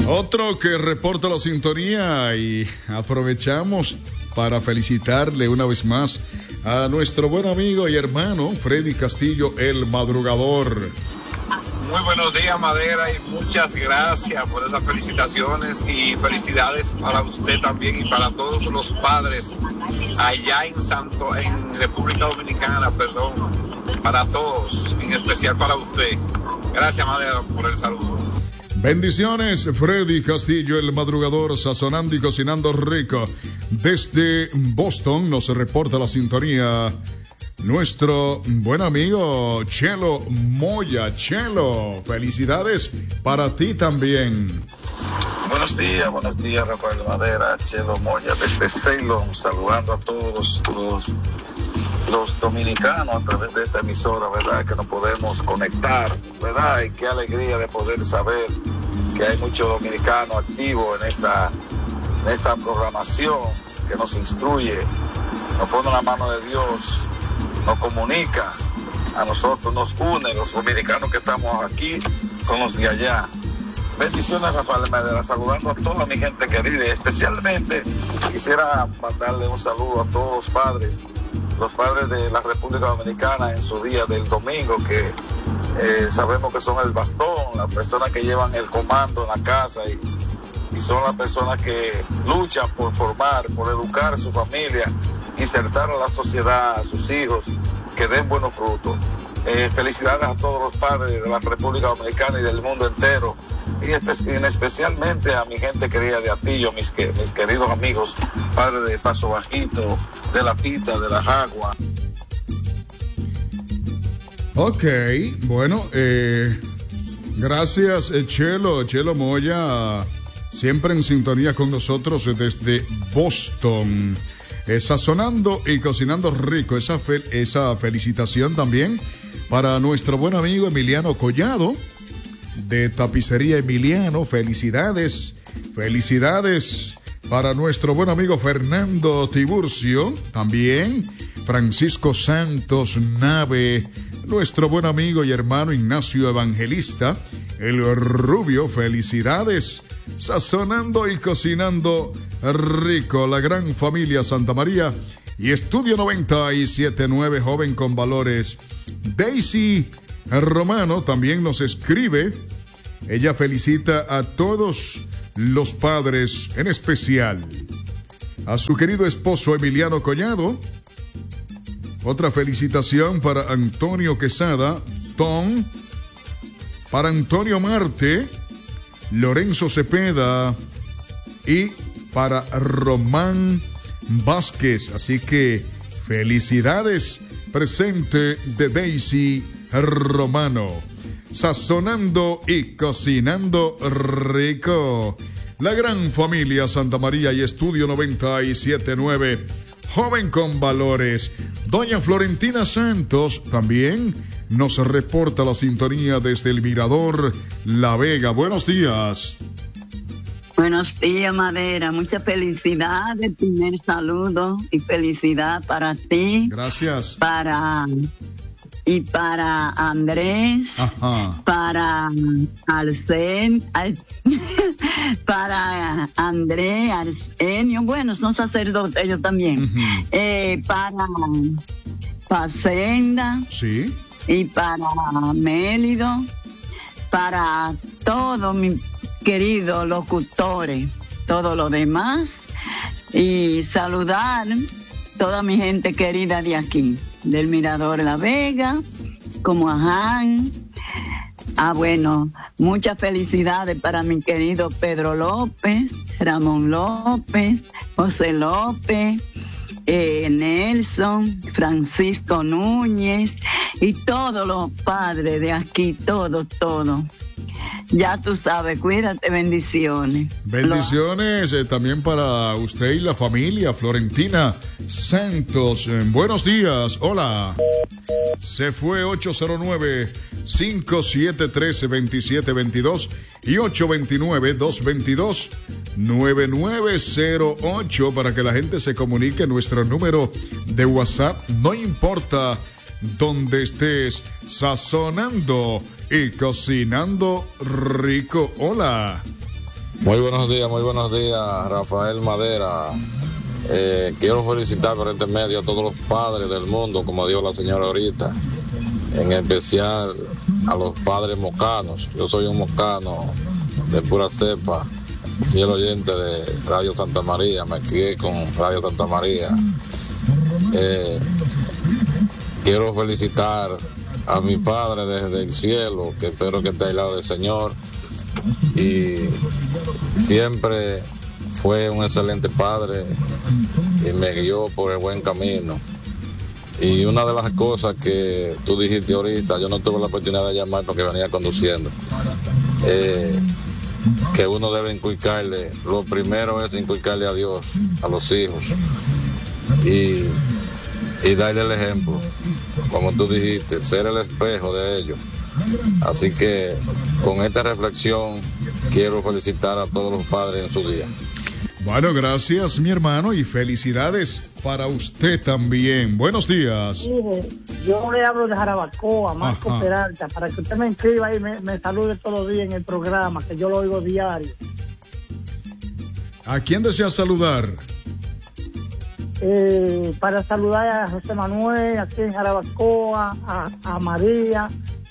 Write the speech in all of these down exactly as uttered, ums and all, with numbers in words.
Otro que reporta la sintonía y aprovechamos para felicitarle una vez más a nuestro buen amigo y hermano Freddy Castillo, el madrugador. Muy buenos días, Madera, y muchas gracias por esas felicitaciones y felicidades para usted también y para todos los padres allá en Santo, en República Dominicana, perdón, para todos, en especial para usted. Gracias, Madera, por el saludo. Bendiciones, Freddy Castillo, el madrugador, sazonando y cocinando rico. Desde Boston nos reporta la sintonía nuestro buen amigo Chelo Moya. Chelo, felicidades para ti también. Buenos días, buenos días, Rafael Madera, Chelo Moya, desde Ceylon, saludando a todos los, los dominicanos a través de esta emisora, ¿verdad? Que nos podemos conectar, ¿verdad? Y qué alegría de poder saber que hay muchos dominicanos activos en esta, en esta programación que nos instruye, nos pone la mano de Dios, nos comunica a nosotros, nos une los dominicanos que estamos aquí con los de allá. Bendiciones, Rafael Medera, saludando a toda mi gente querida, y especialmente quisiera mandarle un saludo a todos los padres, los padres de la República Dominicana en su día del domingo, que eh, sabemos que son el bastón, las personas que llevan el comando en la casa y, y son las personas que luchan por formar, por educar a su familia, insertar a la sociedad, a sus hijos, que den buenos frutos. Eh, felicidades a todos los padres de la República Dominicana y del mundo entero, y espe- especialmente a mi gente querida de Atillo, mis, que, mis queridos amigos, padres de Paso Bajito, de La Pita, de La Jagua. Ok, bueno, eh, gracias eh, Chelo, Chelo Moya, siempre en sintonía con nosotros desde Boston. Eh, sazonando y cocinando rico, esa, fel- esa felicitación también para nuestro buen amigo Emiliano Collado de Tapicería Emiliano. Felicidades, felicidades para nuestro buen amigo Fernando Tiburcio, también Francisco Santos Nave, nuestro buen amigo y hermano Ignacio Evangelista, el Rubio. Felicidades, sazonando y cocinando rico, la gran familia Santa María y Estudio noventa y siete punto nueve, joven con valores. Daisy Romano también nos escribe. Ella felicita a todos los padres, en especial a su querido esposo Emiliano Collado. Otra felicitación para Antonio Quesada, Tom, para Antonio Marte, Lorenzo Cepeda y para Román Vázquez. Así que felicidades, presente de Daisy Romano. Sazonando y cocinando rico. La gran familia Santa María y Estudio noventa y siete punto nueve. Joven con valores. Doña Florentina Santos también nos reporta la sintonía desde el Mirador La Vega. Buenos días. Buenos días, Madera. Mucha felicidad. El primer saludo y felicidad para ti. Gracias. Para y para Andrés. Ajá. Para Arsen, al, para Andrés, Arsenio. Bueno, son sacerdotes ellos también. Uh-huh. Eh, para Facenda. Sí. Y para Mélido. Para todos mis queridos locutores, todo lo demás, y saludar toda mi gente querida de aquí, del Mirador La Vega, como Aján. Ah, bueno, muchas felicidades para mi querido Pedro López, Ramón López, José López, eh, Nelson, Francisco Núñez y todos los padres de aquí, todos, todos. Ya tú sabes, cuídate, bendiciones. Bendiciones eh, también para usted y la familia Florentina Santos. Eh, buenos días, hola. Se fue ocho cero nueve, cinco siete tres, dos siete dos dos y ocho dos nueve, dos dos dos, nueve nueve cero ocho para que la gente se comunique. Nuestro número de WhatsApp, no importa donde estés, sazonando y cocinando rico. Hola. Muy buenos días, muy buenos días, Rafael Madera. Eh, quiero felicitar por este medio a todos los padres del mundo, como dijo la señora ahorita, en especial a los padres mocanos. Yo soy un mocano de pura cepa, fiel oyente de Radio Santa María, me crié con Radio Santa María. Eh, quiero felicitar a mi padre desde el cielo, que espero que esté al lado del Señor, y siempre fue un excelente padre y me guió por el buen camino. Y una de las cosas que tú dijiste ahorita, yo no tuve la oportunidad de llamar porque venía conduciendo, eh, que uno debe inculcarle, lo primero es inculcarle a Dios, a los hijos, y, y darle el ejemplo, como tú dijiste, ser el espejo de ellos. Así que con esta reflexión quiero felicitar a todos los padres en su día. Bueno, gracias mi hermano y felicidades para usted también. Buenos días. Sí, yo le hablo de Jarabacoa, Marco Ajá. Peralta, para que usted me inscriba y me, me salude todos los días en el programa, que yo lo oigo diario. ¿A quién desea saludar? Eh, para saludar a José Manuel, aquí en Jarabacoa, a, a María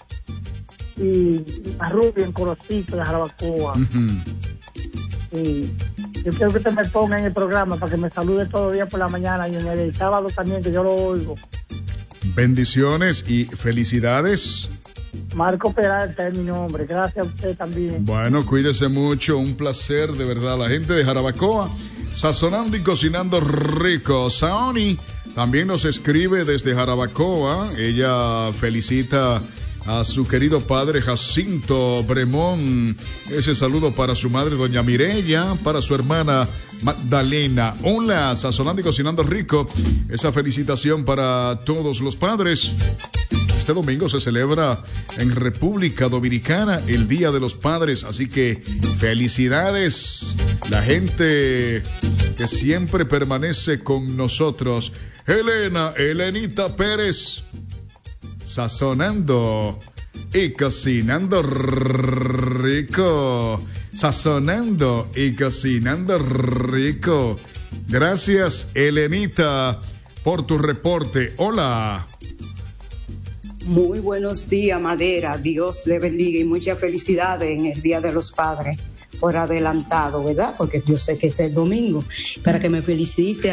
y a Rubio en Corocito de Jarabacoa. Uh-huh. Y yo quiero que usted me ponga en el programa para que me salude todos los días por la mañana y en el sábado también, que yo lo oigo. Bendiciones y felicidades. Marco Peralta es mi nombre, gracias a usted también. Bueno, cuídese mucho, un placer de verdad. La gente de Jarabacoa, sazonando y cocinando rico. Saoni también nos escribe desde Jarabacoa, ella felicita a su querido padre Jacinto Bremón. Ese saludo para su madre doña Mireya, para su hermana Magdalena. Hola, sazonando y cocinando rico. Esa felicitación para todos los padres. Este domingo se celebra en República Dominicana el Día de los Padres, así que felicidades, la gente que siempre permanece con nosotros. Elena, Elenita Pérez, sazonando y cocinando rico. Sazonando y cocinando rico. Gracias, Elenita, por tu reporte. Hola. Muy buenos días, Madera. Dios le bendiga y muchas felicidades en el Día de los Padres por adelantado, ¿verdad? Porque yo sé que es el domingo. Para que me felicite